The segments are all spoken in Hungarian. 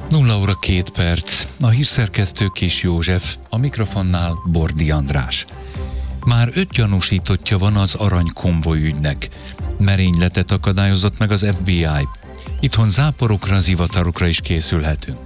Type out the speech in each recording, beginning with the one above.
0 óra 2 perc. A hírszerkesztő Kis József, a mikrofonnál Bordi András. Már 5 gyanúsítottja van az aranykonvoj ügynek. Merényletet akadályozott meg az FBI. Itthon záporokra, zivatarokra is készülhetünk.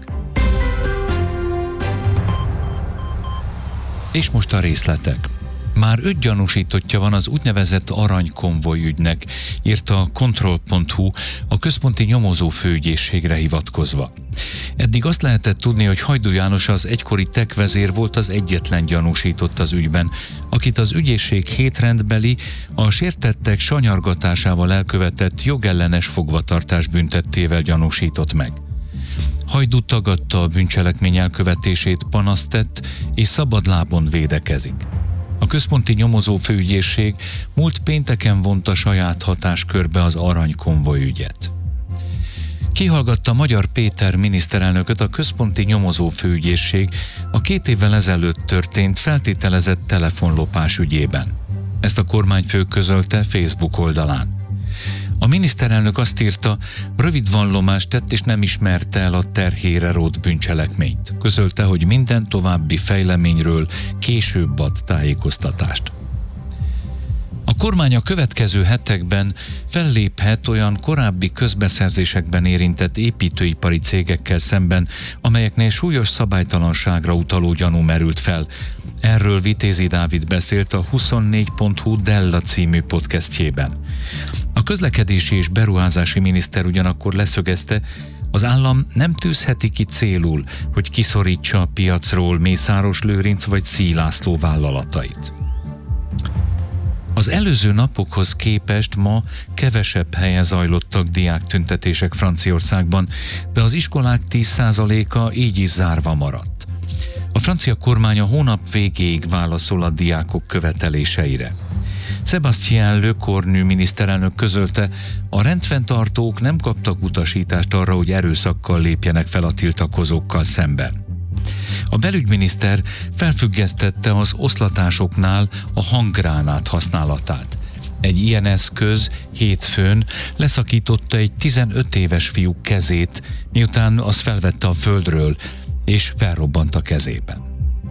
És most a részletek. Már 5 gyanúsítottja van az úgynevezett aranykonvoj ügynek, írta a Control.hu a központi nyomozó főügyészségre hivatkozva. Eddig azt lehetett tudni, hogy Hajdú János, az egykori TEK vezér volt az egyetlen gyanúsított az ügyben, akit az ügyészség hétrendbeli, a sértettek sanyargatásával elkövetett jogellenes fogvatartás büntettével gyanúsított meg. Hajdú tagadta a bűncselekmény elkövetését, panaszt tett és szabadlábon védekezik. A központi nyomozó főügyészség múlt pénteken vonta saját hatáskörbe az aranykonvoj ügyet. Kihallgatta Magyar Péter miniszterelnököt a központi nyomozó főügyészség a 2 évvel ezelőtt történt feltételezett telefonlopás ügyében. Ezt a kormányfő közölte Facebook oldalán. A miniszterelnök azt írta, rövid vallomást tett és nem ismerte el a terhére rótt bűncselekményt. Közölte, hogy minden további fejleményről később ad tájékoztatást. A kormány a következő hetekben felléphet olyan korábbi közbeszerzésekben érintett építőipari cégekkel szemben, amelyeknél súlyos szabálytalanságra utaló gyanú merült fel. Erről Vitézi Dávid beszélt a 24.hu Della című podcastjében. A közlekedési és beruházási miniszter ugyanakkor leszögezte, az állam nem tűzheti ki célul, hogy kiszorítsa a piacról Mészáros Lőrinc vagy Szijj László vállalatait. Az előző napokhoz képest ma kevesebb helyen zajlottak diáktüntetések Franciaországban, de az iskolák 10%-a így is zárva maradt. A francia kormány a hónap végéig válaszol a diákok követeléseire. Sébastien Lecornu miniszterelnök közölte, a rendfenntartók nem kaptak utasítást arra, hogy erőszakkal lépjenek fel a tiltakozókkal szemben. A belügyminiszter felfüggesztette az oszlatásoknál a hanggránát használatát. Egy ilyen eszköz hétfőn leszakította egy 15 éves fiú kezét, miután az felvette a földről, és felrobbant a kezében.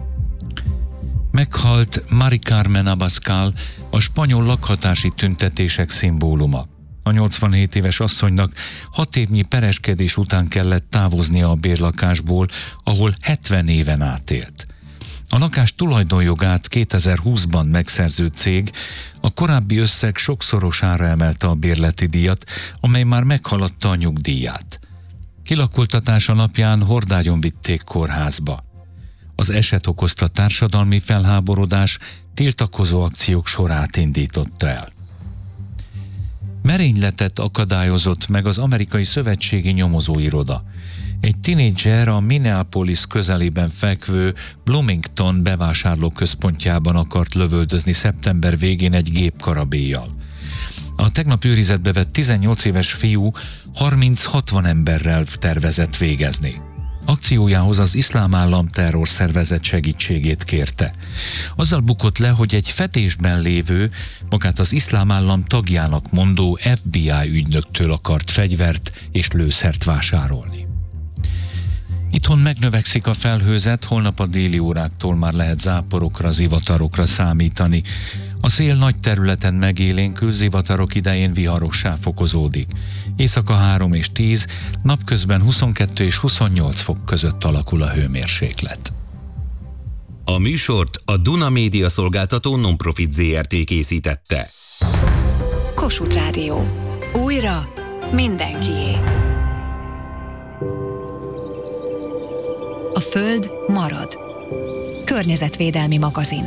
Meghalt Mari Carmen Abascal, a spanyol lakhatási tüntetések szimbóluma. A 87 éves asszonynak 6 évnyi pereskedés után kellett távoznia a bérlakásból, ahol 70 éven át élt. A lakás tulajdonjogát 2020-ban megszerző cég a korábbi összeg sokszorosára emelte a bérleti díjat, amely már meghaladta a nyugdíját. Kilakoltatása napján hordágyon vitték kórházba. Az eset okozta társadalmi felháborodás, tiltakozó akciók sorát indította el. Merényletet akadályozott meg az amerikai szövetségi nyomozóiroda. Egy tinédzser a Minneapolis közelében fekvő Bloomington bevásárlóközpontjában akart lövöldözni szeptember végén egy gépkarabéllyal. A tegnap őrizetbe vett 18 éves fiú 30-60 emberrel tervezett végezni. Akciójához az Iszlám Állam terrorszervezet segítségét kérte. Azzal bukott le, hogy egy fedésben lévő, magát az Iszlám Állam tagjának mondó FBI ügynöktől akart fegyvert és lőszert vásárolni. Itthon megnövekszik a felhőzet, holnap a déli óráktól már lehet záporokra, zivatarokra számítani. A szél nagy területen megélénkül, zivatarok idején viharossá fokozódik. Éjszaka 3 és 10, napközben 22 és 28 fok között alakul a hőmérséklet. A műsort a Duna Média Szolgáltató Non-Profit Zrt. Készítette. Kossuth Rádió. Újra mindenkié. A Föld marad. Környezetvédelmi magazin.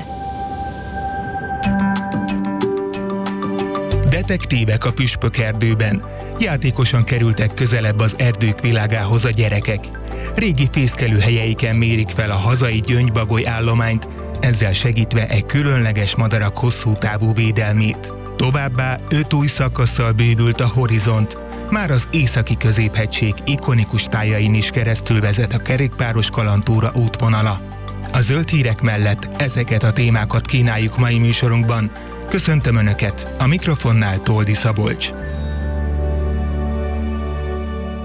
Detektívek a püspökerdőben. Játékosan kerültek közelebb az erdők világához a gyerekek. Régi fészkelőhelyeiken mérik fel a hazai gyöngybagoly állományt, ezzel segítve egy különleges madarak hosszú távú védelmét. Továbbá 5 új szakasszal bővült a horizont. Már az északi középhegység ikonikus tájain is keresztül vezet a kerékpáros kalandtúra útvonala. A zöld hírek mellett ezeket a témákat kínáljuk mai műsorunkban. Köszöntöm Önöket, a mikrofonnál Toldi Szabolcs. A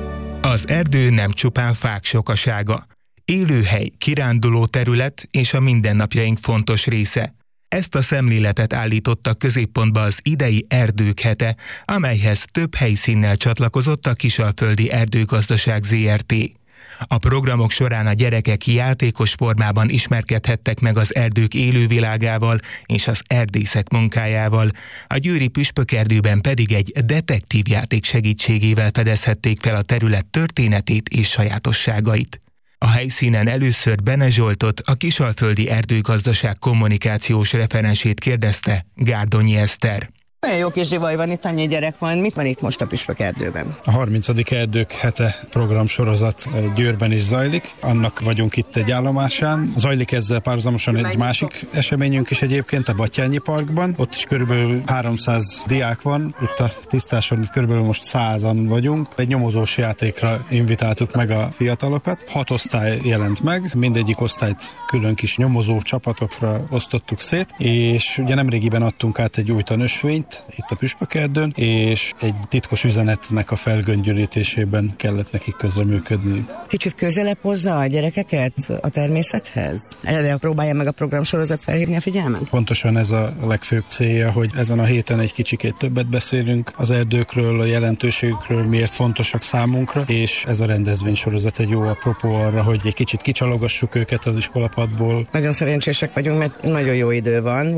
Az erdő nem csupán fák sokasága. Élőhely, kiránduló terület és a mindennapjaink fontos része. Ezt a szemléletet állította középpontba az idei Erdők hete, amelyhez több helyszínnel csatlakozott a Kisalföldi Erdőgazdaság Zrt. A programok során a gyerekek játékos formában ismerkedhettek meg az erdők élővilágával és az erdészek munkájával, a győri püspökerdőben pedig egy detektívjáték segítségével fedezhették fel a terület történetét és sajátosságait. A helyszínen először Bene Zsoltot, a Kisalföldi Erdőgazdaság kommunikációs referensét kérdezte Gárdonyi Eszter. Nagyon jó kis zsivaj van, itt annyi gyerek van. Mit van itt most a püspökerdőben? A 30. Erdők hete programsorozat Győrben is zajlik. Annak vagyunk itt egy állomásán. Zajlik ezzel párhuzamosan egy másik eseményünk is egyébként a Battyányi Parkban. Ott is körülbelül 300 diák van. Itt a tisztáson körülbelül most 100-an vagyunk. Egy nyomozós játékra invitáltuk meg a fiatalokat. 6 osztály jelent meg. Mindegyik osztályt külön kis nyomozó csapatokra osztottuk szét, és ugye nemrégiben adtunk át egy új tanösvényt itt a püspökerdőn, és egy titkos üzenetnek a felgöngyölítésében kellett nekik közreműködni. Kicsit közelebb hozza a gyerekeket a természethez? Erre próbálja meg a programsorozat felhívni a figyelmet? Pontosan ez a legfőbb célja, hogy ezen a héten egy kicsikét többet beszélünk az erdőkről, a jelentőségükről, miért fontosak számunkra, és ez a rendezvénysorozat egy jó apropó arra, hogy egy kicsit kicsalogassuk őket az iskolapadból. Nagyon szerencsések vagyunk, mert nagyon jó idő van,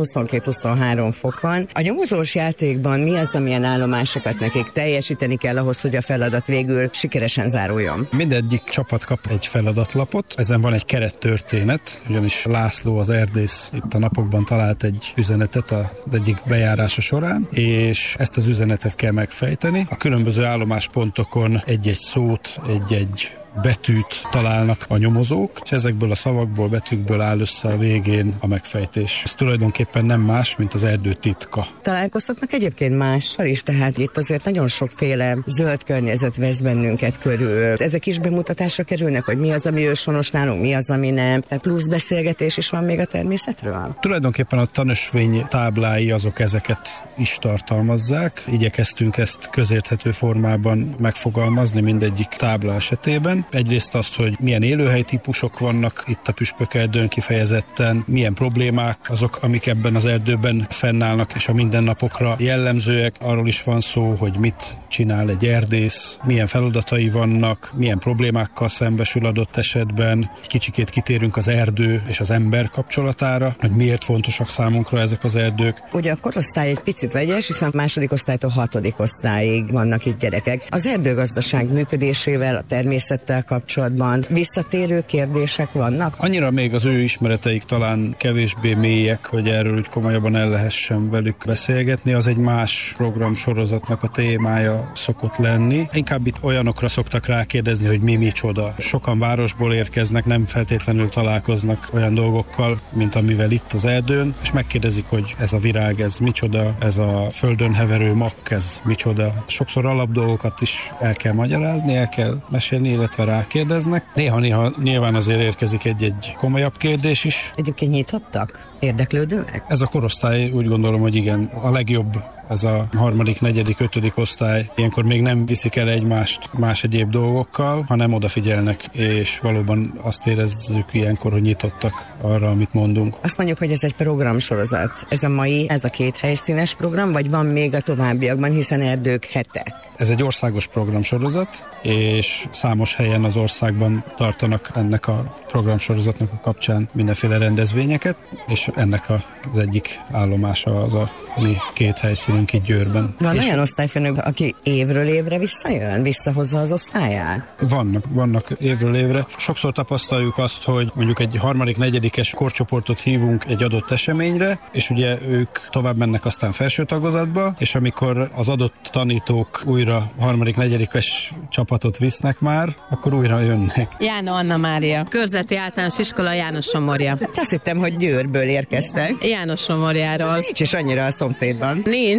22-23 fok van. A nyomozós játékban mi az, amilyen állomásokat nekik teljesíteni kell ahhoz, hogy a feladat végül sikeresen záruljon? Mindegyik csapat kap egy feladatlapot, ezen van egy kerettörténet, ugyanis László, az erdész itt a napokban talált egy üzenetet az egyik bejárása során, és ezt az üzenetet kell megfejteni. A különböző állomáspontokon egy-egy szót, egy-egy betűt találnak a nyomozók, és ezekből a szavakból, betűkből áll össze a végén a megfejtés. Ez tulajdonképpen nem más, mint az erdő titka. Találkoztatnak egyébként mással is, tehát itt azért nagyon sokféle zöld környezet vesz bennünket körül. Ezek is bemutatásra kerülnek, hogy mi az, ami őshonos nálunk, mi az, ami nem. Tehát plusz beszélgetés is van még a természetről? Tulajdonképpen a tanösvény táblái azok ezeket is tartalmazzák. Igyekeztünk ezt közérthető formában megfogalmazni mindegyik tábla esetében. Egyrészt azt, hogy milyen élőhelytípusok vannak itt a püspökerdőn kifejezetten, milyen problémák azok, amik ebben az erdőben fennállnak, és a mindennapokra jellemzőek. Arról is van szó, hogy mit csinál egy erdész, milyen feladatai vannak, milyen problémákkal szembesül adott esetben. Egy kicsikét kitérünk az erdő és az ember kapcsolatára, hogy miért fontosak számunkra ezek az erdők. Ugye a korosztály egy picit vegyes, hiszen második osztálytól 6. osztályig vannak itt gyerekek. Az erdőgazdaság működésével, a természettel kapcsolatban visszatérő kérdések vannak? Annyira még az ő ismereteik talán kevésbé mélyek, hogy erről úgy komolyabban el lehessen velük beszélgetni. Az egy más programsorozatnak a témája szokott lenni. Inkább itt olyanokra szoktak rákérdezni, hogy mi micsoda. Sokan városból érkeznek, nem feltétlenül találkoznak olyan dolgokkal, mint amivel itt az erdőn, és megkérdezik, hogy ez a virág, ez micsoda, ez a földön heverő makk, ez micsoda. Sokszor alapdolgokat is el kell magyarázni, el kell mesélni, illetve rákérdeznek. Néha nyilván azért érkezik egy komolyabb kérdés is. Egyébként nyitottak? Érdeklődőek? Ez a korosztály úgy gondolom, hogy igen, a legjobb. Ez a 3., 4., 5. osztály. Ilyenkor még nem viszik el egymást más egyéb dolgokkal, hanem odafigyelnek, és valóban azt érezzük ilyenkor, hogy nyitottak arra, amit mondunk. Azt mondjuk, hogy ez egy programsorozat. Ez a mai, ez a 2 helyszínes program, vagy van még a továbbiakban, hiszen Erdők hete? Ez egy országos programsorozat, és számos helyen az országban tartanak ennek a programsorozatnak a kapcsán mindenféle rendezvényeket, és ennek az egyik állomása az a mi 2 helyszínünk itt Győrben. Van olyan osztályfőnök, aki évről évre visszajön, visszahozza az osztályát? Vannak évről évre. Sokszor tapasztaljuk azt, hogy mondjuk egy 3., 4. korcsoportot hívunk egy adott eseményre, és ugye ők tovább mennek aztán felső tagozatba, és amikor az adott tanítók újra 3., 4. csapatot visznek már, akkor újra jönnek. Jána Anna Mária, Körzeti Általános Iskola, János-Somorja. Azt hittem, hogy Győrből érkeztek. János-Somorjáról. Nincs is annyira a szomszédban. Nincs,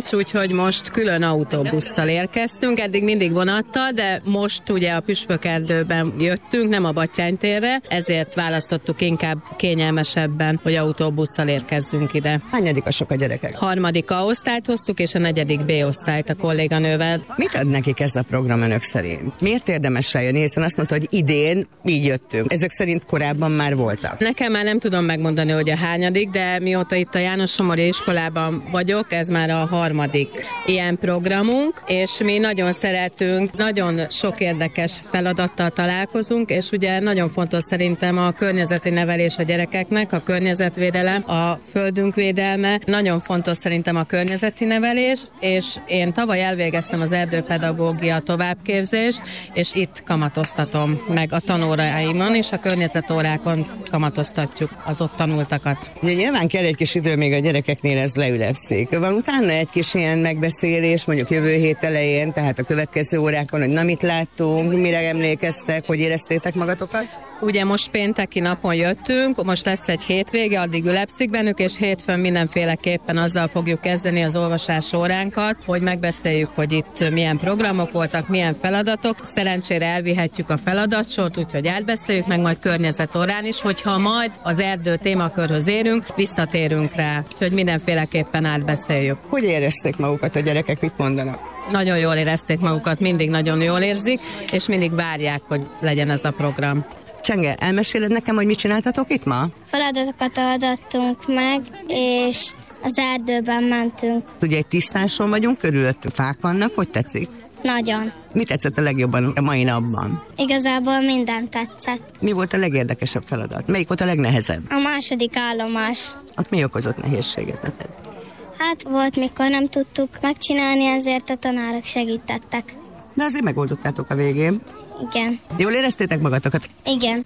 nincs, úgyhogy most külön autóbusszal érkeztünk, eddig mindig vonattal, de most ugye a Püspökerdőben jöttünk, nem a Battyánitérre, ezért választottuk inkább kényelmesebben, hogy autóbusszal érkezzünk ide. Hányadikasok a gyerekek? 3. A-osztályt hoztuk, és a 4. B-osztályt a kolléganővel. Mit ad nekik ez a program önök szerint? Miért érdemes eljönni, hiszen azt mondta, hogy idén így jöttünk. Ezek szerint korábban már voltak. Nekem már nem tudom megmondani, hogy a hányadik, de mióta itt a János Somoryi iskolában vagyok, ez már a 3. ilyen programunk, és mi nagyon szeretünk, nagyon sok érdekes feladattal találkozunk, és ugye nagyon fontos szerintem a környezeti nevelés a gyerekeknek, a környezetvédelem, a földünk védelme, nagyon fontos szerintem a környezeti nevelés, és én tavaly elvégeztem az erdőpedagógia továbbképzést, és itt kamatoztatom meg a tanóraimon, és a környezetórákon kamatoztatjuk az ott tanultakat. Ugye nyilván kell egy kis idő, még a gyerekeknél ez leülepszik. Van utána egy kis ilyen megbeszélés, mondjuk jövő hét elején, tehát a következő órákon, hogy na mit láttunk, mire emlékeztek, hogy éreztétek magatokat? Ugye most pénteki napon jöttünk, most lesz egy hétvége, addig ülepszik bennük, és hétfőn mindenféleképpen azzal fogjuk kezdeni az olvasás óránkat, hogy megbeszéljük, hogy itt milyen programok voltak, milyen feladatok. Szerencsére elvihetjük a feladatsort, úgyhogy átbeszéljük, meg majd környezetórán is, hogyha majd az erdő témakörhöz érünk, visszatérünk rá, úgyhogy mindenféleképpen átbeszéljük. Hogy érezték magukat a gyerekek, mit mondanak? Nagyon jól érezték magukat, mindig nagyon jól érzik, és mindig várják, hogy legyen ez a program. Csenge, elmeséled nekem, hogy mit csináltatok itt ma? Feladatokat adattunk meg, és az erdőben mentünk. Ugye egy tisztáson vagyunk, körülöttünk fák vannak, hogy tetszik? Nagyon. Mi tetszett a legjobban a mai napban? Igazából minden tetszett. Mi volt a legérdekesebb feladat? Melyik volt a legnehezebb? A 2. állomás. Ott mi okozott nehézséget neked? Hát volt, mikor nem tudtuk megcsinálni, ezért a tanárok segítettek. De azért megoldottátok a végén. Igen. Jól éreztétek magatokat? Igen.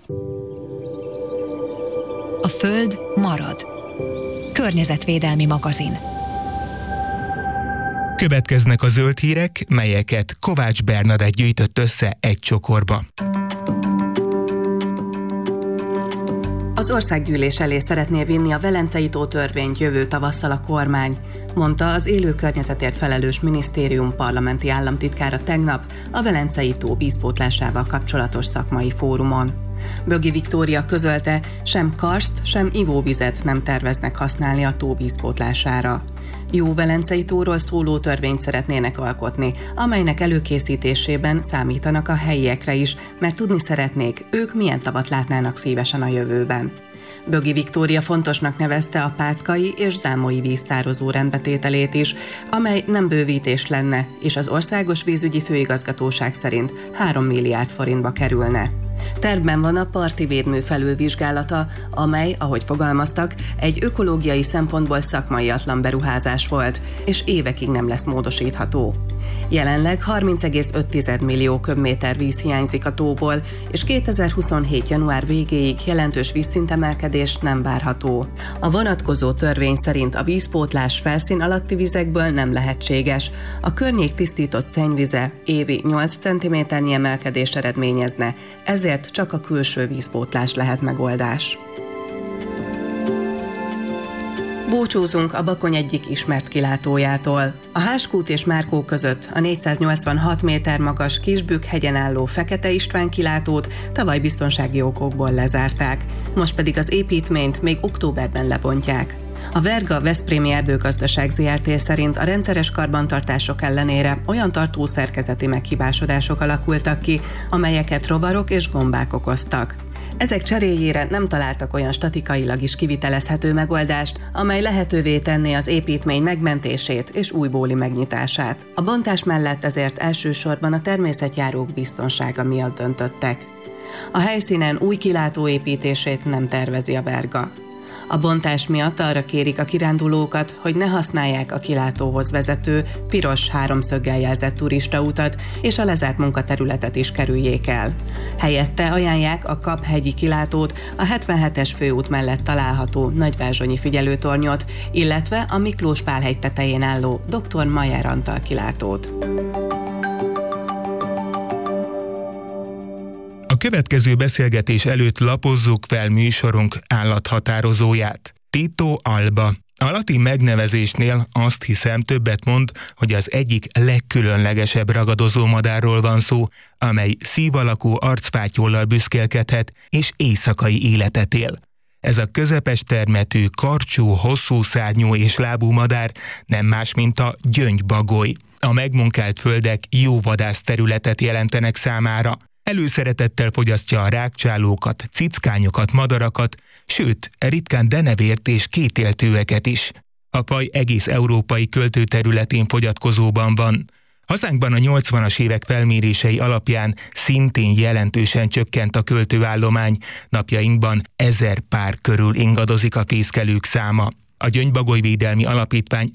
A Föld marad. Környezetvédelmi magazin. Következnek a zöld hírek, melyeket Kovács Bernadett gyűjtött össze egy csokorba. Az országgyűlés elé szeretné vinni a Velencei tó törvényt jövő tavasszal a kormány, mondta az élő környezetért felelős minisztérium parlamenti államtitkára tegnap a Velencei tó vízpótlásával kapcsolatos szakmai fórumon. Bögi Viktória közölte, sem karszt, sem ivóvizet nem terveznek használni a tó vízpótlására. Jó Velencei tóról szóló törvényt szeretnének alkotni, amelynek előkészítésében számítanak a helyiekre is, mert tudni szeretnék, ők milyen tavat látnának szívesen a jövőben. Bögi Viktória fontosnak nevezte a pátkai és zámoi víztározó rendbetételét is, amely nem bővítés lenne, és az Országos Vízügyi Főigazgatóság szerint 3 milliárd forintba kerülne. Tervben van a parti védmű felülvizsgálata, amely, ahogy fogalmaztak, egy ökológiai szempontból szakmaiatlan beruházás volt, és évekig nem lesz módosítható. Jelenleg 30,5 millió köbméter víz hiányzik a tóból, és 2027. január végéig jelentős vízszintemelkedés nem várható. A vonatkozó törvény szerint a vízpótlás felszín alatti vizekből nem lehetséges. A környék tisztított szennyvize évi 8 cm-nyi emelkedést eredményezne, ezért csak a külső vízpótlás lehet megoldás. Búcsúzunk a Bakony egyik ismert kilátójától. A Háskút és Márkó között a 486 méter magas Kisbükk hegyen álló Fekete István kilátót tavaly biztonsági okokból lezárták, most pedig az építményt még októberben lebontják. A Verga Veszprémi Erdőgazdaság Zrt. Szerint a rendszeres karbantartások ellenére olyan tartószerkezeti meghibásodások alakultak ki, amelyeket rovarok és gombák okoztak. Ezek cseréjére nem találtak olyan statikailag is kivitelezhető megoldást, amely lehetővé tenné az építmény megmentését és újbóli megnyitását. A bontás mellett ezért elsősorban a természetjárók biztonsága miatt döntöttek. A helyszínen új kilátó építését nem tervezi a Verga. A bontás miatt arra kérik a kirándulókat, hogy ne használják a kilátóhoz vezető, piros háromszöggel jelzett turistautat, és a lezárt munkaterületet is kerüljék el. Helyette ajánlják a Kap-hegyi kilátót, a 77-es főút mellett található Nagyvázsonyi figyelőtornyot, illetve a Miklós-Pál-hegy tetején álló Dr. Mayer Antal kilátót. A következő beszélgetés előtt lapozzuk fel műsorunk állathatározóját. Tito Alba. A latin megnevezésnél azt hiszem többet mond, hogy az egyik legkülönlegesebb ragadozó madárról van szó, amely szívalakú arcfátyollal büszkélkedhet és éjszakai életet él. Ez a közepes termetű, karcsú, hosszú szárnyú és lábú madár nem más, mint a gyöngybagoly. A megmunkált földek jó vadászterületet jelentenek számára. Előszeretettel fogyasztja a rágcsálókat, cickányokat, madarakat, sőt, ritkán denevért és kétéltőeket is. A faj egész európai költőterületén fogyatkozóban van. Hazánkban a 80-as évek felmérései alapján szintén jelentősen csökkent a költőállomány, napjainkban 1000 pár körül ingadozik a fészkelők száma. A Gyöngybagolyvédelmi Alapítvány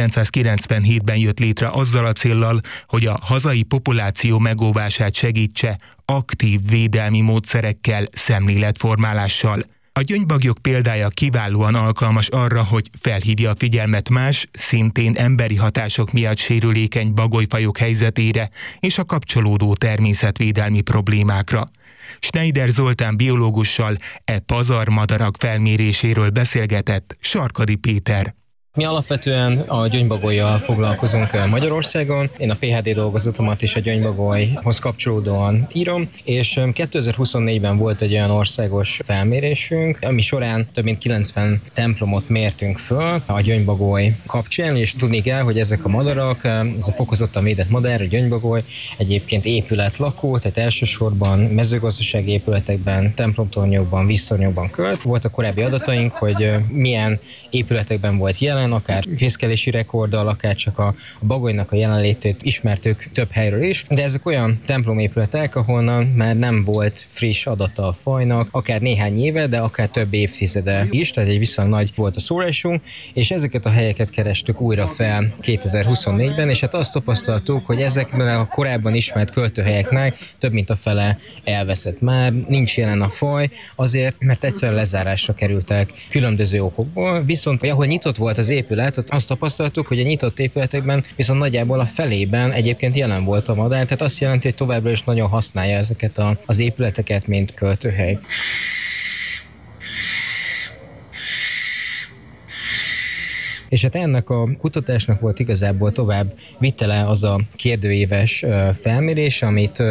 1997-ben jött létre azzal a céllal, hogy a hazai populáció megóvását segítse aktív védelmi módszerekkel, szemléletformálással. A gyöngybagyok példája kiválóan alkalmas arra, hogy felhívja a figyelmet más, szintén emberi hatások miatt sérülékeny bagolyfajok helyzetére és a kapcsolódó természetvédelmi problémákra. Schneider Zoltán biológussal pazarmadarak felméréséről beszélgetett Sarkadi Péter. Mi alapvetően a gyöngybagolyjal foglalkozunk Magyarországon. Én a PhD dolgozatomat is a gyöngybagolyhoz kapcsolódóan írom, és 2024-ben volt egy olyan országos felmérésünk, ami során több mint 90 templomot mértünk föl a gyöngybagoly kapcsán, és tudni kell, hogy ezek a madarak, ez a fokozottan védett madár, a gyöngybagoly egyébként épületlakó, tehát elsősorban mezőgazdasági épületekben, templomtornyokban, vízszornyokban költ. Voltak korábbi adataink, hogy milyen épületekben volt jelen, akár fészkelési rekorddal, akár csak a bagolynak a jelenlétét ismertük több helyről is, de ezek olyan templomépületek, ahonnan már nem volt friss adata a fajnak, akár néhány éve, de akár több évtizede is, tehát egy viszonylag nagy volt a szórásunk, és ezeket a helyeket kerestük újra fel 2024-ben, és hát azt tapasztaltuk, hogy ezekben a korábban ismert költőhelyeknek több mint a fele elveszett már, nincs jelen a faj, azért, mert egyszerűen lezárásra kerültek különböző okokból, viszont ahol nyitott volt az épület, ott azt tapasztaltuk, hogy a nyitott épületekben viszont nagyjából a felében egyébként jelen volt a madár, tehát azt jelenti, hogy továbbra is nagyon használja ezeket az épületeket, mint költőhely. És hát ennek a kutatásnak volt igazából tovább vitele az a kérdőéves felmérés, amit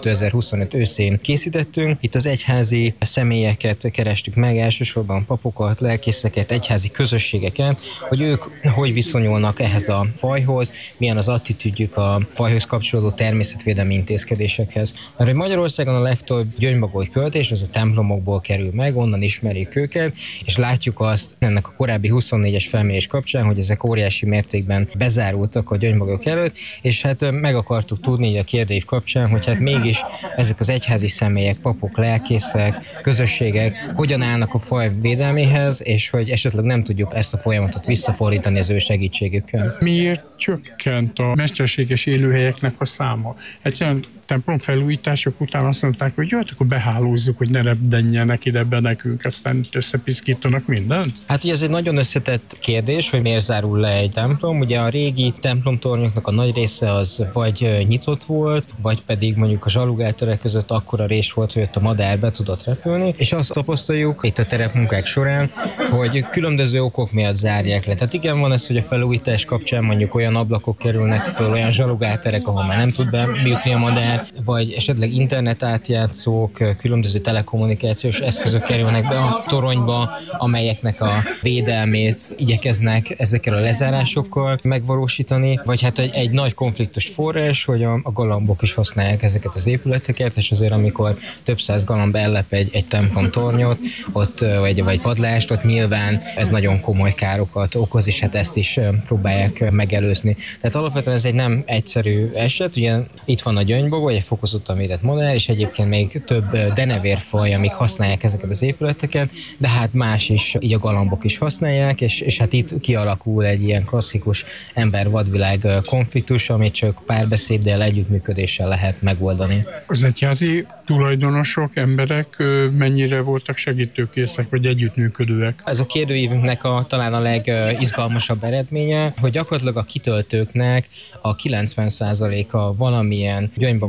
2025 őszén készítettünk. Itt az egyházi személyeket kerestük meg, elsősorban papokat, lelkészeket, egyházi közösségeket, hogy ők hogy viszonyulnak ehhez a fajhoz, milyen az attitűdjük a fajhoz kapcsolódó természetvédelmi intézkedésekhez. Mert hogy Magyarországon a legtöbb gyöngybagoly költés az a templomokból kerül meg, onnan ismerjük őket, és látjuk azt ennek a korábbi 24-es felmérés kapcsán, hogy ezek óriási mértékben bezárultak a gyöngybagolyok előtt, és hát meg akartuk tudni a kérdőív kapcsán, hogy hát mégis ezek az egyházi személyek, papok, lelkészek, közösségek hogyan állnak a faj védelméhez, és hogy esetleg nem tudjuk ezt a folyamatot visszafordítani az ő segítségükkel. Miért csökkent a mesterséges élőhelyeknek a száma? Egyszerűen templomfelújítások után azt mondták, hogy jó, akkor behálózzuk, hogy ne rebbenjenek ide be nekünk, aztán összepiszkítanak mindent? Hát ugye ez egy nagyon összetett kérdés, hogy miért zárul le egy templom. Ugye a régi templomtornyoknak a nagy része az vagy nyitott volt, vagy pedig mondjuk a zsalugáterek között akkora rés volt, hogy ott a madár be tudott repülni, és azt tapasztaljuk itt a terepmunkák során, hogy különböző okok miatt zárják le. Tehát igen, van ez, hogy a felújítás kapcsán mondjuk olyan ablakok kerülnek föl, olyan zsalugáterek, ahol már nem tud bejutni a madár, vagy esetleg internet átjátszók, különböző telekommunikációs eszközök kerülnek be a toronyba, amelyeknek a védelmét igyekeznek ezekkel a lezárásokkal megvalósítani, vagy hát egy nagy konfliktus forrás, hogy a galambok is használják ezeket az épületeket, és azért amikor több száz galamb ellep egy templom tornyot, ott, vagy padlást, ott nyilván ez nagyon komoly károkat okoz, és hát ezt is próbálják megelőzni. Tehát alapvetően ez egy nem egyszerű eset, ugye itt van a gyöngybagoly, egy fokozottan védett madár, és egyébként még több denevérfaj, amik használják ezeket az épületeket, de hát más is, így a galambok is használják, és hát itt kialakul egy ilyen klasszikus ember-vadvilág konfliktus, amit csak párbeszéddel, együttműködéssel lehet megoldani. Az egyházi tulajdonosok, emberek mennyire voltak segítőkészek, vagy együttműködőek? Ez a kérdőívünknek talán a legizgalmasabb eredménye, hogy gyakorlatilag a kitöltőknek a 90%-a valamilyen gyöngybagoly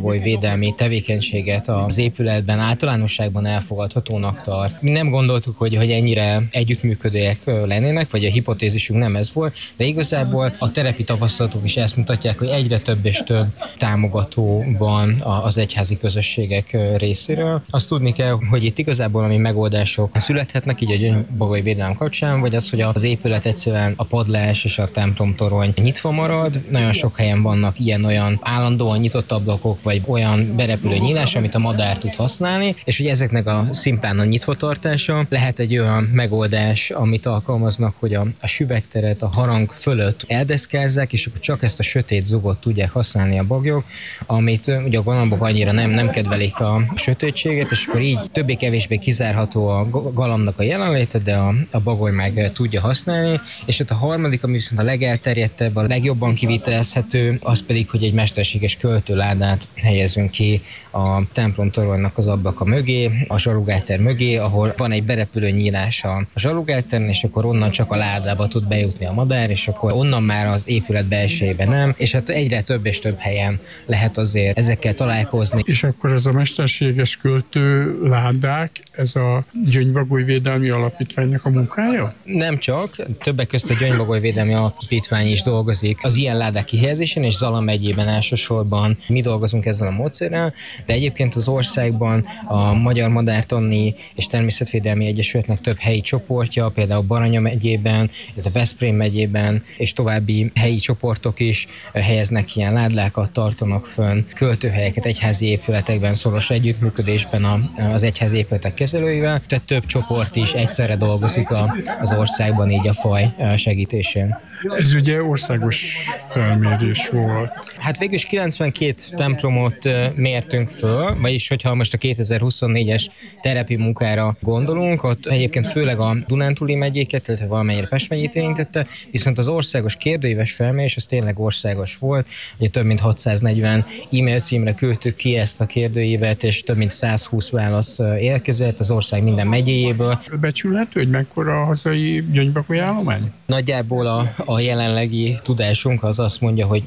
gyöngybagoly védelmi tevékenységet az épületben általánosságban elfogadhatónak tart. Mi nem gondoltuk, hogy ennyire együttműködőek lennének, vagy a hipotézisünk nem ez volt, de igazából a terepi tapasztalatok is ezt mutatják, hogy egyre több és több támogató van az egyházi közösségek részéről. Azt tudni kell, hogy itt igazából ami megoldások születhetnek így a gyöngybagoly védelem kapcsán, vagy az, hogy az épület egyszerűen a padlás és a templomtorony nyitva marad. Nagyon sok helyen vannak ilyen-olyan állandóan nyitott ablakok, vagy olyan berepülő nyílás, amit a madár tud használni, és hogy ezeknek a szimplán a nyitvatartása lehet egy olyan megoldás, amit alkalmaznak, hogy a süvegteret a harang fölött eldeszkázzák, és akkor csak ezt a sötét zugot tudják használni a baglyok, amit ugye a galambok annyira nem kedvelik a sötétséget, és akkor így többé-kevésbé kizárható a galambnak a jelenléte, de a bagoly meg tudja használni, és ott a harmadik, ami viszont a legelterjedtebb, a legjobban kivitelezhető, az pedig, hogy egy mesterséges költőládát helyezünk ki a templomtoronynak az ablaka mögé, a zsalugáter mögé, ahol van egy berepülő nyílás a zsalugáteren, és akkor onnan csak a ládába tud bejutni a madár, és akkor onnan már az épület belsejében nem, és hát egyre több és több helyen lehet azért ezekkel találkozni. És akkor ez a mesterséges költőládák, ez a Gyöngybagoly Védelmi Alapítványnak a munkája? Nem csak, többek között a Gyöngybagoly Védelmi Alapítvány is dolgozik az ilyen ládák kihelyezésén, és Zala megyében elsősorban mi dolgozunk ezzel a módszerrel, de egyébként az országban a Magyar Madártani és Természetvédelmi Egyesületnek több helyi csoportja, például Baranya megyében, illetve Veszprém megyében, és további helyi csoportok is helyeznek ilyen ládlákat, tartanak fönn költőhelyeket egyházi épületekben, szoros együttműködésben az egyházi épületek kezelőivel, tehát több csoport is egyszerre dolgozik az országban így a faj segítésén. Ez ugye országos felmérés volt. Hát végül is 92 templomot mértünk föl, vagyis hogyha most a 2024-es terepi munkára gondolunk, ott egyébként főleg a Dunántúli megyéket, illetve valamennyire Pest megyét érintette, viszont az országos kérdőíves felmérés az tényleg országos volt, ugye több mint 640 e-mail címre küldtük ki ezt a kérdőívet, és több mint 120 válasz érkezett az ország minden megyéjéből. Becsülhető, hogy mekkora a hazai gyöngybagoly állomány? Nagyjából a jelenlegi tudásunk az azt mondja, hogy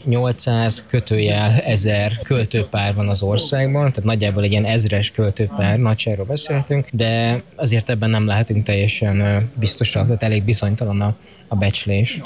800-1000 költőpár van az országban, tehát nagyjából egy ilyen 1000-es költőpár nagyságról beszélhetünk, de azért ebben nem lehetünk teljesen biztosak, tehát elég bizonytalan a becslés.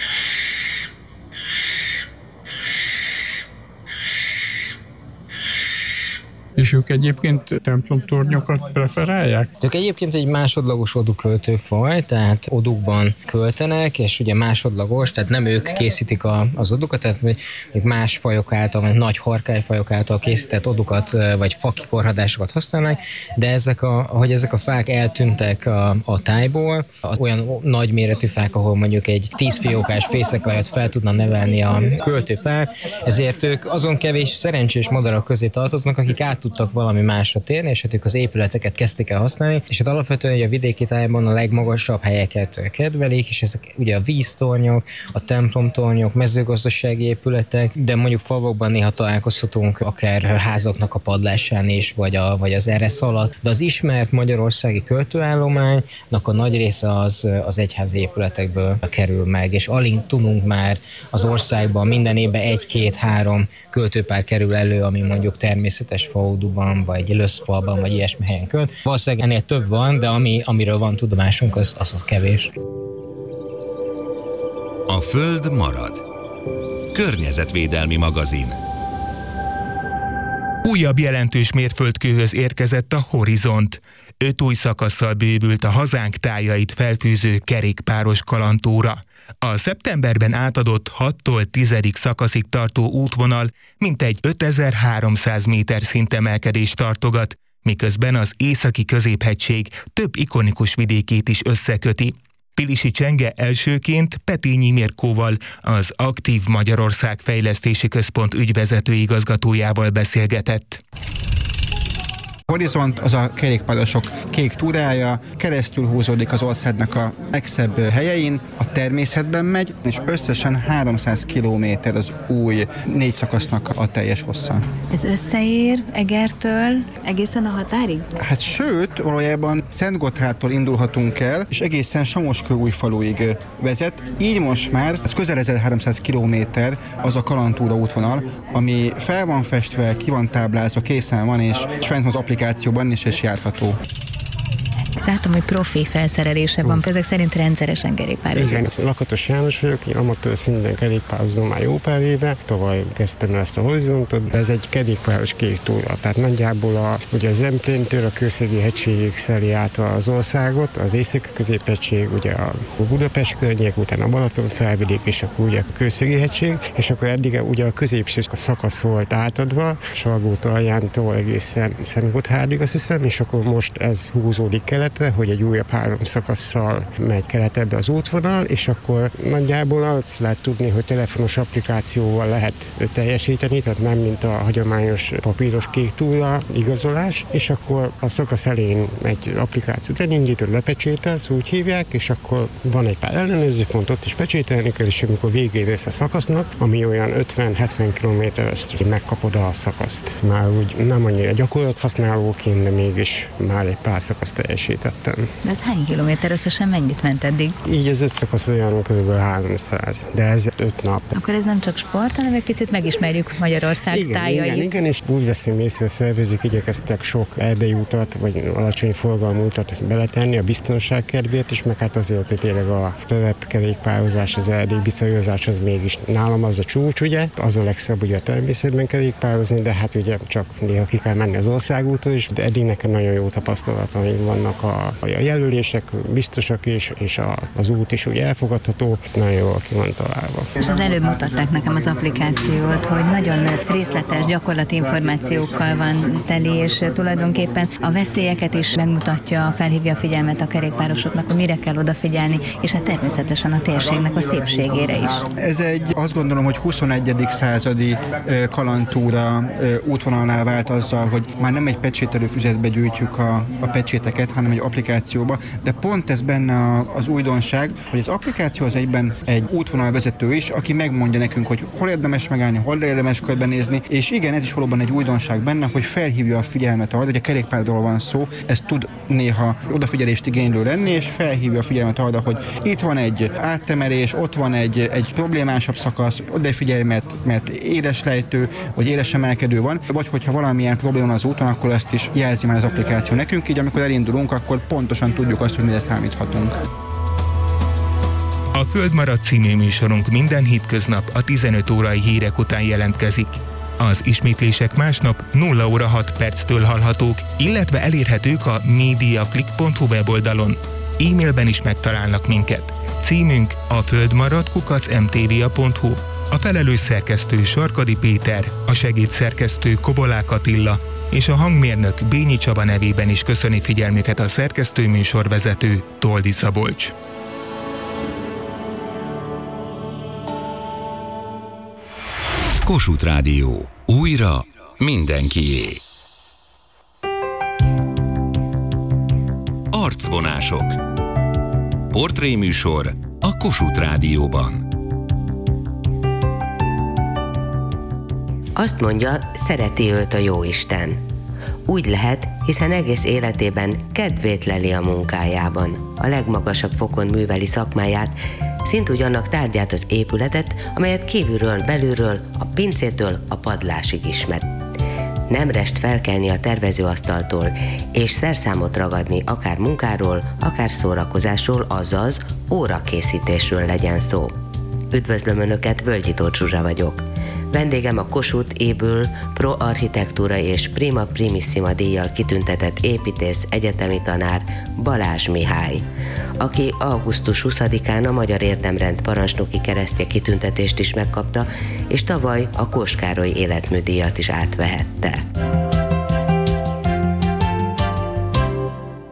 És ők egyébként templomtornyokat preferálják? Ők egyébként egy másodlagos odúköltőfaj, tehát odúkban költenek, és ugye másodlagos, tehát nem ők készítik az odukat, tehát még más fajok által, vagy nagy harkályfajok által készített odukat, vagy fakikorhadásokat használnak, de ahogy ezek a fák eltűntek a tájból, olyan nagy méretű fák, ahol mondjuk egy 10 fiókás fészekajat fel tudna nevelni a költőpár, ezért ők azon kevés szerencsés madarak közé tartoznak, akik át tudtak valami másra térni, és hát ők az épületeket kezdték el használni, és hát alapvetően a vidéki tájban a legmagasabb helyeket kedvelik, és ezek ugye a víztornyok, a templomtornyok, mezőgazdasági épületek, de mondjuk falvakban néha találkozhatunk akár házaknak a padlásán is, vagy az eresz alatt, de az ismert magyarországi költőállománynak a nagy része az egyházi épületekből kerül meg, és alig tudunk már az országban minden évben 1-2-3 költőpár kerül elő, ami mondjuk természetes faluban, vagy löszfalban, vagy ilyesmi helyen költ. Valószínűleg ennél több van, de amiről van tudomásunk, az kevés. A Föld marad. Környezetvédelmi magazin. Újabb jelentős mérföldkőhöz érkezett a Horizont. 5 új szakasszal bővült a hazánk tájait felfűző kerékpáros kalandtúra. A szeptemberben átadott 6-tól 10. szakaszig tartó útvonal mintegy 5300 méter szintemelkedést tartogat, miközben az északi középhegység több ikonikus vidékét is összeköti. Pilisi Csenge elsőként Petényi Mirkóval, az Aktív Magyarország Fejlesztési Központ ügyvezető igazgatójával beszélgetett. Horizont az a kerékpárosok kék túrája, keresztül húzódik az országnak a legszebb helyein, a természetben megy, és összesen 300 kilométer az új 4 szakasznak a teljes hossza. Ez összeér Egertől egészen a határig? Hát sőt, valójában Szentgotthártól indulhatunk el, és egészen Samoskő-Újfaluig vezet. Így most már ez közel 1300 kilométer az a kalandtúra útvonal, ami fel van festve, ki van táblázva, készen van, és fent az applikációban is járható. Látom, hogy profi felszerelése van, ezek szerint rendszeresen kerékpározunk. Igen, Lakatos János vagyok, én amatőr szinten kerékpározom már jó pár éve, tavaly kezdtem el ezt a Horizontot, ez egy kerékpáros kék túra, tehát nagyjából ugye az Zempléntől a Kőszegi hegységig szeli át az országot, az Észak-Középhegység, ugye a Budapest környék, utána a Balaton felvidék, és akkor ugye a Kőszegi hegység, és akkor eddig ugye a középső szakasz volt átadva, Salgótarjántól egészen Szentgotthárdig, azt hiszem, és akkor most ez húzódik keletre, hogy egy újabb 3 szakasszal megy keletebbre az útvonal, és akkor nagyjából azt lehet tudni, hogy telefonos applikációval lehet teljesíteni, tehát nem mint a hagyományos papíros kék túra igazolás, és akkor a szakasz elején egy applikációt elindítod, lepecsételsz, úgy hívják, és akkor van egy pár ellenőrzőpont, ott is pecsételni kell, és amikor végére a szakasznak, ami olyan 50-70 km, ezt megkapod a szakaszt. Már úgy nem annyira gyakorlathasználóként, de mégis már egy pár szakaszt teljesítettem. De ez hány kilométer összesen, mennyit ment eddig? Így az 5 szakasz olyan kb. 300, de ez 5 nap. Akkor ez nem csak sport, hanem egy picit megismerjük Magyarország tájait. Igen, és úgy veszünk észre, a szervezők igyekeztek sok erdei utat, vagy alacsony forgalmú utat beletenni a biztonság kedvéért is, meg hát azért, hogy tényleg a terepkerékpározás, az erdei bicajozás az mégis nálam az a csúcs, ugye? Az a legszebb ugye a természetben kerékpározni, de hát ugye csak néha ki kell menni az országúton is, de eddig nekem nagyon jó tapasztalataim vannak a jelölések biztosak is, és az út is ugye elfogadható, nagyon jól ki van találva. És az előbb mutatták nekem az applikációt, hogy nagyon részletes gyakorlati információkkal van teli, és tulajdonképpen a veszélyeket is megmutatja, felhívja a figyelmet a kerékpárosoknak, hogy mire kell odafigyelni, és hát természetesen a térségnek a szépségére is. Ez azt gondolom, hogy 21. századi kalandtúra útvonalnál vált azzal, hogy már nem egy pecsételő füzetbe gyűjtjük a pecséteket, hanem egy applikációba, de pont ez benne az újdonság, hogy az applikáció az egyben egy útvonalvezető is, aki megmondja nekünk, hogy hol érdemes megállni, hol érdemes körbenézni, és igen, ez is valóban egy újdonság benne, hogy felhívja a figyelmet arra, hogy a kerékpárról van szó, ez tud néha odafigyelést igénylő lenni, és felhívja a figyelmet arra, hogy itt van egy áttemerés, ott van egy problémásabb szakasz, odafigyelj, mert éles lejtő, vagy éles emelkedő van, vagy hogyha valamilyen probléma van az úton, akkor ezt is jelzi már az applikáció nekünk, így amikor elindulunk, akkor pontosan tudjuk azt, hogy mire számíthatunk. A Földmarad című műsorunk minden hétköznap a 15 órai hírek után jelentkezik. Az ismétlések másnap 0 óra 6 perctől hallhatók, illetve elérhetők a mediaclick.hu weboldalon. E-mailben is megtalálnak minket. Címünk a földmarad@mtva.hu. A felelős szerkesztő Sarkadi Péter, a segédszerkesztő Kobolák Attila és a hangmérnök Bényi Csaba nevében is köszöni figyelmüket a szerkesztő műsorvezető Toldi Szabolcs. Kossuth Rádió. Újra mindenkié. Arcvonások. Portréműsor a Kossuth Rádióban. Azt mondja, szereti őt a Jóisten. Úgy lehet, hiszen egész életében kedvét leli a munkájában. A legmagasabb fokon műveli szakmáját, szintúgy annak tárgyát, az épületet, amelyet kívülről, belülről, a pincétől a padlásig ismer. Nem rest felkelni a tervezőasztaltól, és szerszámot ragadni akár munkáról, akár szórakozásról, azaz órakészítésről legyen szó. Üdvözlöm Önöket, Völgyi Tóth Zsuzsa vagyok. Vendégem a Kossuth éből Pro Architectura és Prima Primissima díjjal kitüntetett építész, egyetemi tanár Balázs Mihály, aki augusztus 20-án a Magyar Érdemrend parancsnoki keresztje kitüntetést is megkapta, és tavaly a Kós Károly életműdíjat is átvehette.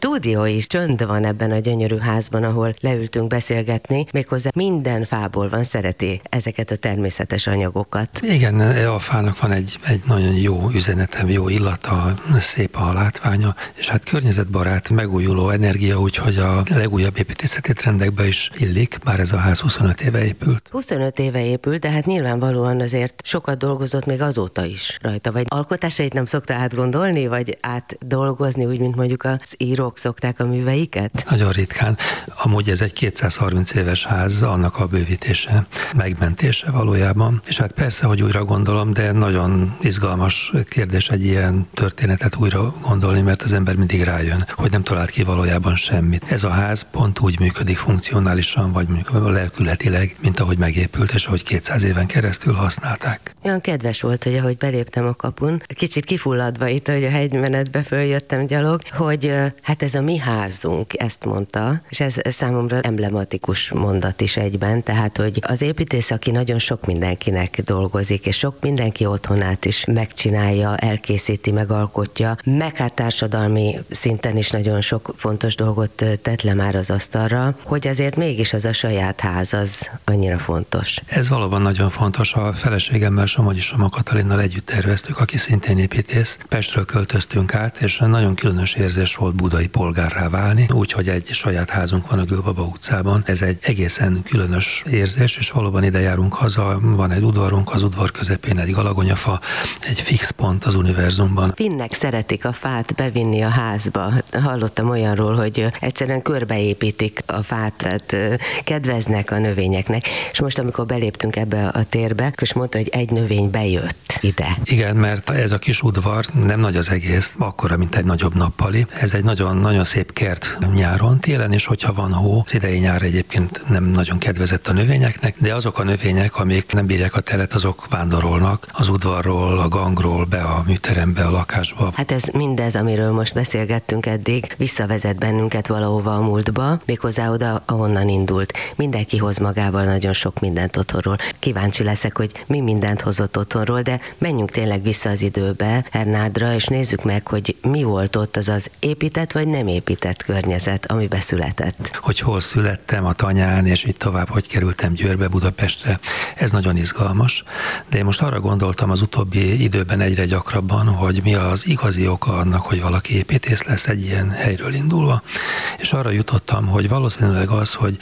stúdió is, csönd van ebben a gyönyörű házban, ahol leültünk beszélgetni, méghozzá minden fából van, szereti ezeket a természetes anyagokat. Igen, a fának van egy nagyon jó üzenetem, jó illata, szép a látványa, és hát környezetbarát, megújuló energia, úgyhogy a legújabb építészeti trendekbe is illik, bár ez a ház 25 éve épült. 25 éve épült, de hát nyilvánvalóan azért sokat dolgozott még azóta is rajta, vagy alkotásait nem szokta átgondolni, vagy átdolgozni, úgy, mint mondjuk az írók szokták a műveiket? Nagyon ritkán. Amúgy ez egy 230 éves ház, annak a bővítése, megmentése valójában. És hát persze, hogy újra gondolom, de nagyon izgalmas kérdés egy ilyen történetet újra gondolni, mert az ember mindig rájön, hogy nem talált ki valójában semmit. Ez a ház pont úgy működik funkcionálisan, vagy mondjuk lelkületileg, mint ahogy megépült, és ahogy 200 éven keresztül használták. Olyan kedves volt, hogy ahogy beléptem a kapun, kicsit kifulladva itt, hogy a hegymenetbe följöttem gyalog, hogy hát ez a mi házunk, ezt mondta, és ez számomra emblematikus mondat is egyben, tehát, hogy az építész, aki nagyon sok mindenkinek dolgozik, és sok mindenki otthonát is megcsinálja, elkészíti, megalkotja, meg hát társadalmi szinten is nagyon sok fontos dolgot tett le már az asztalra, hogy azért mégis az a saját ház az annyira fontos. Ez valóban nagyon fontos. A feleségemmel, Somogyi Soma Katalinnal együtt terveztük, aki szintén építész. Pestről költöztünk át, és nagyon különös érzés volt budai polgárrá válni, úgyhogy egy saját házunk van a Gülbaba utcában. Ez egy egészen különös érzés, és valóban ide járunk haza, van egy udvarunk, az udvar közepén egy galagonyafa, egy fix pont az univerzumban. Finnek szeretik a fát bevinni a házba. Hallottam olyanról, hogy egyszerűen körbeépítik a fát, tehát kedveznek a növényeknek. És most, amikor beléptünk ebbe a térbe, és mondta, hogy egy növény bejött ide. Igen, mert ez a kis udvar nem nagy az egész, akkora, mint egy nagyobb nappali. Ez egy nagyon-nagyon szép kert nyáron, télen is, hogyha van hó. Az idei nyár egyébként nem nagyon kedvezett a növényeknek, de azok a növények, amik nem bírják a telet, azok vándorolnak az udvarról, a gangról, be a műterembe, a lakásba. Hát ez mindez, amiről most beszélgettünk eddig, visszavezet bennünket valahova a múltba, méghozzá oda, ahonnan indult. Mindenki hoz magával nagyon sok mindent otthonról. Kíváncsi leszek, hogy mi mindent hozott otthonról, de menjünk tényleg vissza az időbe, Hernádra, és nézzük meg, hogy mi volt ott az az épített vagy nem épített környezet, amiben született. Hogy hol születtem, a Tanyán, és így tovább, hogy kerültem Győrbe, Budapestre. Ez nagyon izgalmas, de én most arra gondoltam az utóbbi időben egyre gyakrabban, hogy mi az igazi oka annak, hogy valaki építész lesz egy ilyen helyről indulva, és arra jutottam, hogy valószínűleg az, hogy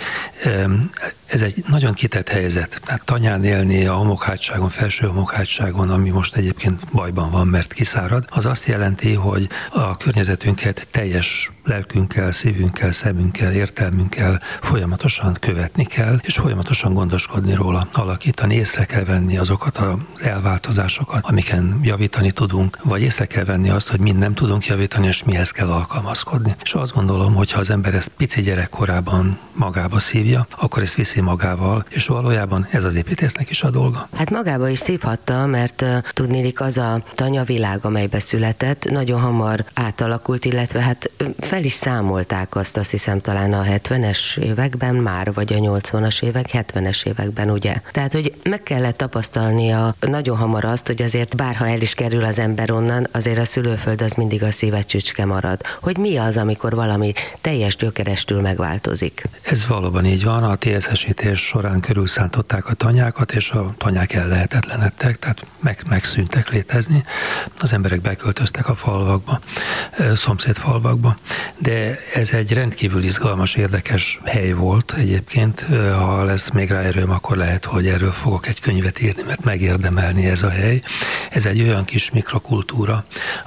ez egy nagyon kitett helyzet. Tehát Tanyán élni a homokhátságon, felső homokhátságon, ami most egyébként bajban van, mert kiszárad, az azt jelenti, hogy a környezetünket teljes lelkünkkel, szívünkkel, szemünkkel, értelmünkkel folyamatosan követni kell, és folyamatosan gondoskodni róla, alakítani, észre kell venni azokat az elváltozásokat, amiken javítani tudunk, vagy észre kell venni azt, hogy mind nem tudunk javítani, és mihez kell alkalmazkodni. És azt gondolom, hogy ha az ember ezt pici gyerekkorában magába szívja, akkor ezt viszi magával, és valójában ez az építésznek is a dolga. Hát magába is szívhatta, mert tudniillik az a tanyavilág, amelybe született, nagyon hamar átalakult, illetve hát fel is számolták azt hiszem talán a 70-es években már, vagy a 80-as évek, 70-es években, ugye. Tehát, hogy meg kellett tapasztalnia nagyon hamar azt, hogy azért bárha el is kerül az ember onnan, azért a szülőföld az mindig a szíve csücske marad. Hogy mi az, amikor valami teljes gyökerestül megváltozik? Ez valóban így van, a TSZ-esítés során körülszántották a tanyákat, és a tanyák ellehetetlenedtek, tehát megszűntek létezni. Az emberek beköltöztek a falvakba, szomszédfalvakba, de ez egy rendkívül izgalmas, érdekes hely volt egyébként. Ha lesz még rá erőm, akkor lehet, hogy erről fogok egy könyvet írni, mert megérdemelni ez a hely. Ez egy olyan kis mikrokultúra,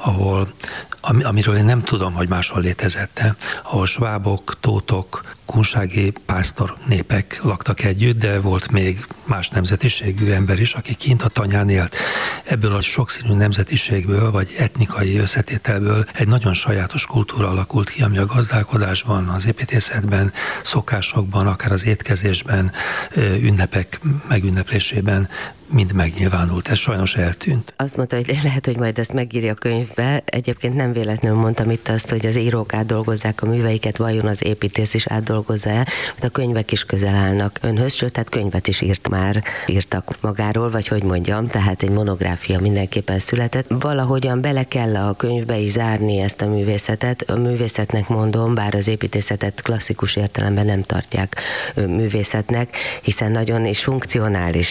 amiről én nem tudom, hogy máshol létezett-e, ahol svábok, tótok, kunsági pásztor népek laktak együtt, de volt még más nemzetiségű ember is, aki kint a Tanyán élt. Ebből a sokszínű nemzetiségből, vagy etnikai összetételből egy nagyon sajátos kultúra alakult ki, ami a gazdálkodásban, az építészetben, szokásokban, akár az étkezésben, ünnepek megünneplésében mind megnyilvánult. Ez sajnos eltűnt. Azt mondta, hogy lehet, hogy majd ezt megírja a könyvbe. Egyébként nem véletlenül mondtam itt azt, hogy az írók átdolgozzák a műveiket, vajon az építész is átdolgozza-e, mert a könyvek is közel állnak önhöz, sőt, tehát könyvet is írtak magáról, vagy hogy mondjam, tehát egy monográfia mindenképpen született. Valahogyan bele kell a könyvbe is zárni ezt a művészetet. A művészetnek mondom, bár az építészetet klasszikus értelemben nem tartják művészetnek, hiszen nagyon is funkcionális.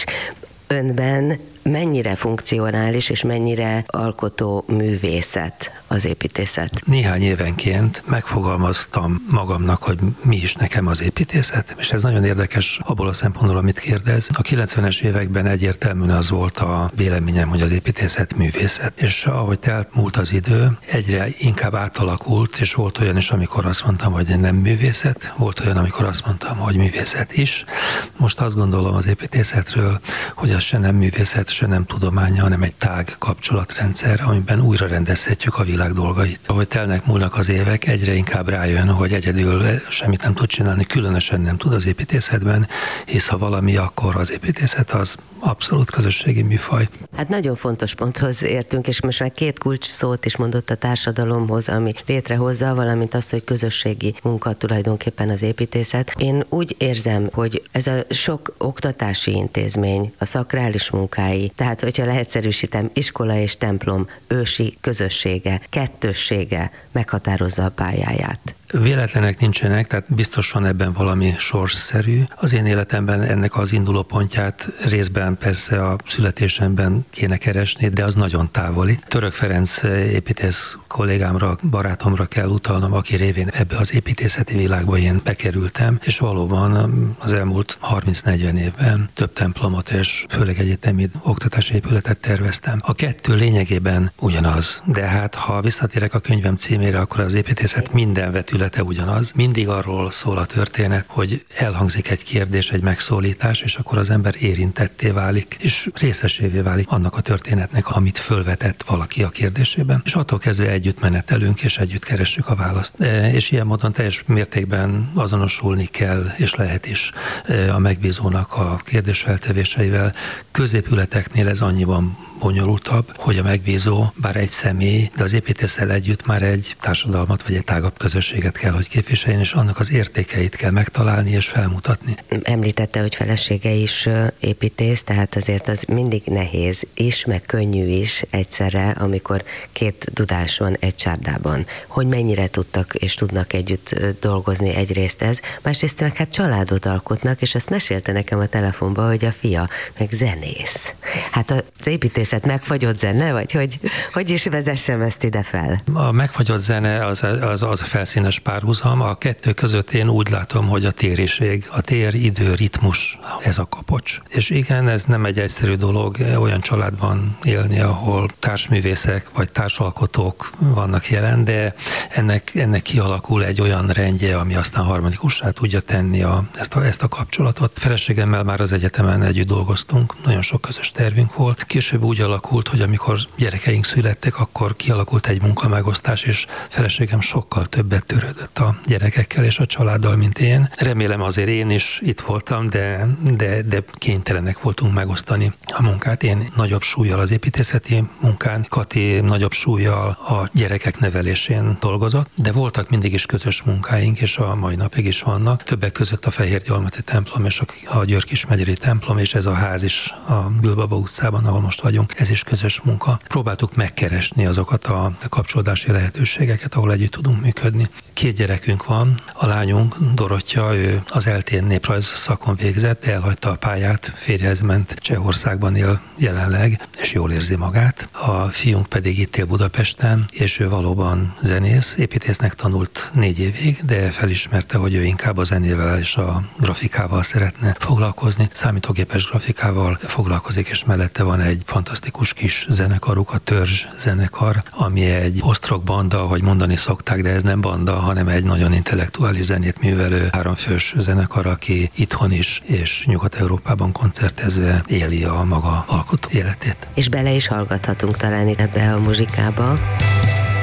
Önben mennyire funkcionális és mennyire alkotó művészet az építészet? Néhány évenként megfogalmaztam magamnak, hogy mi is nekem az építészet, és ez nagyon érdekes abból a szempontból, amit kérdez. A 90-es években egyértelműen az volt a véleményem, hogy az építészet művészet, és ahogy múlt az idő, egyre inkább átalakult, és volt olyan is, amikor azt mondtam, hogy nem művészet, volt olyan, amikor azt mondtam, hogy művészet is. Most azt gondolom az építészetről, hogy az se nem művészet, se nem tudománya, hanem egy tág kapcsolatrendszer, amiben újra rendezhetjük a világ dolgait. Ahogy múlnak az évek, egyre inkább rájön, hogy egyedül semmit nem tud csinálni, különösen nem tud az építészetben, hisz ha valami, akkor az építészet az abszolút közösségi műfaj. Hát nagyon fontos ponthoz értünk, és most már 2 kulcs szót is mondott a társadalomhoz, ami létrehozza, valamint azt, hogy közösségi munka tulajdonképpen az építészet. Én úgy érzem, hogy ez a sok oktatási intézmény, a szakrális munkái, tehát hogyha leegyszerűsítem, iskola és templom ősi közössége, kettőssége meghatározza a pályáját. Véletlenek nincsenek, tehát biztos van ebben valami sorsszerű. Az én életemben ennek az indulópontját részben persze a születésemben kéne keresni, de az nagyon távoli. Török Ferenc építész kollégámra, barátomra kell utalnom, aki révén ebbe az építészeti világba én bekerültem, és valóban az elmúlt 30-40 évben több templomot és főleg egyetemi oktatási épületet terveztem. A kettő lényegében ugyanaz, de hát ha visszatérek a könyvem címére, akkor az építészet minden vetülete ugyanaz. Mindig arról szól a történet, hogy elhangzik egy kérdés, egy megszólítás, és akkor az ember érintetté válik, és részesévé válik annak a történetnek, amit fölvetett valaki a kérdésében. És attól kezdve együtt menetelünk, és együtt keressük a választ. És ilyen módon teljes mértékben azonosulni kell, és lehet is a megbízónak a kérdésfeltevéseivel. Középületeknél ez annyiban bonyolultabb, hogy a megbízó bár egy személy, de az építésszel együtt már egy társadalmat vagy egy tágabb közösséget kell, hogy képviseljen, és annak az értékeit kell megtalálni és felmutatni. Említette, hogy felesége is építész, tehát azért az mindig nehéz is, meg könnyű is egyszerre, amikor 2 dudás van egy csárdában. Hogy mennyire tudtak és tudnak együtt dolgozni egyrészt ez, másrészt meg hát családot alkotnak, és azt mesélte nekem a telefonban, hogy a fia meg zenész. Hát az építészet megfagyott zene, vagy hogy is vezessem ezt ide fel? A megfagyott zene az a felszínes párhuzam. A kettő között én úgy látom, hogy a tériség, a tér, idő, ritmus, ez a kapocs. És igen, ez nem egy egyszerű dolog olyan családban élni, ahol társművészek vagy társalkotók vannak jelen, de ennek kialakul egy olyan rendje, ami aztán harmonikussá tudja tenni ezt a kapcsolatot. Feleségemmel már az egyetemen együtt dolgoztunk, nagyon sok közös tervünk volt. Később úgy alakult, hogy amikor gyerekeink születtek, akkor kialakult egy munkamegosztás, és feleségem sokkal többet törődött a gyerekekkel és a családdal, mint én. Remélem azért én is itt voltam, de kénytelenek voltunk megosztani a munkát. Én nagyobb súllyal az építészeti munkán, Kati nagyobb súllyal a gyerekek nevelésén dolgozott, de voltak mindig is közös munkáink, és a mai napig is vannak. Többek között a Fehérgyalmati templom és a Győr-Kismegyeri templom, és ez a ház is a Gülbaba utcában, ahol most vagyunk, ez is közös munka. Próbáltuk megkeresni azokat a kapcsolódási lehetőségeket, ahol együtt tudunk működni. 2 gyerekünk van, a lányunk Dorottya, ő az eltén néprajz szakon végzett, de elhagyta a pályát, férjhez ment, Csehországban él jelenleg, és jól érzi magát. A fiunk pedig itt él Budapesten, és ő valóban zenész, építésznek tanult 4 évig, de felismerte, hogy ő inkább a zenével és a grafikával szeretne foglalkozni. Számítógépes grafikával foglalkozik, és mellette van egy fantasztikus kis zenekaruk, a Törzs zenekar, ami egy osztrok banda, ahogy mondani szokták, de ez nem banda, hanem egy nagyon intellektuális zenét művelő 3 fős zenekar, aki itthon is és Nyugat-Európában koncertezve éli a maga alkotó életét. És bele is hallgathatunk talán ebbe a muzsikába.